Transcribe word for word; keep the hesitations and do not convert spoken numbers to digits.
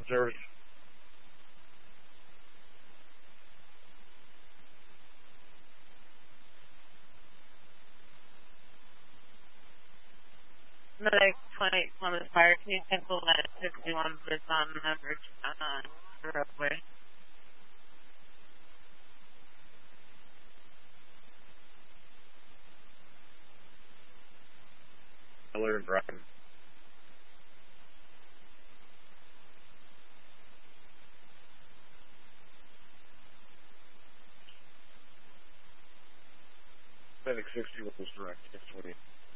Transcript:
service. Medic twenty Columbus Fire, can you cancel that sixty-one bridge on average on the roadway? I learned driving. Medic sixty-one is direct, six twenty.